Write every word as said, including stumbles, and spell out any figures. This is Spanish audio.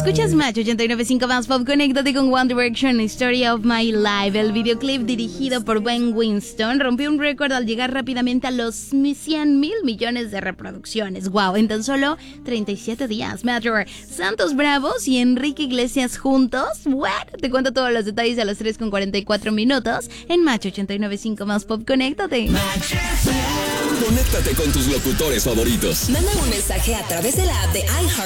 Escuchas Match ochenta y nueve punto cinco más Pop. Conéctate con One Direction, Story of My Life. El videoclip dirigido por Ben Winston rompió un récord al llegar rápidamente a los cien mil millones de reproducciones. Wow, en tan solo treinta y siete días. Matador, Santos Bravos y Enrique Iglesias juntos. What? Te cuento todos los detalles a las tres con cuarenta y cuatro minutos en Match ochenta y nueve punto cinco más Pop. Conéctate. Conéctate con tus locutores favoritos. Manda un mensaje a través de la app de iHeart